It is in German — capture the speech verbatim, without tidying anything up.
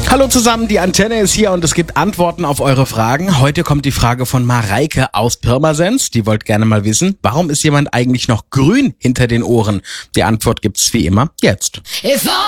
Hallo zusammen, die Antenne ist hier und es gibt Antworten auf eure Fragen. Heute kommt die Frage von Mareike aus Pirmasens. Die wollt gerne mal wissen, warum ist jemand eigentlich noch grün hinter den Ohren? Die Antwort gibt's wie immer jetzt. If all